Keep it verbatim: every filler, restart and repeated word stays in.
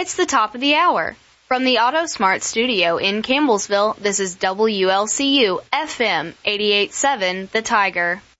It's the top of the hour. From the AutoSmart studio in Campbellsville, this is W L C U F M eighty-eight point seven The Tiger.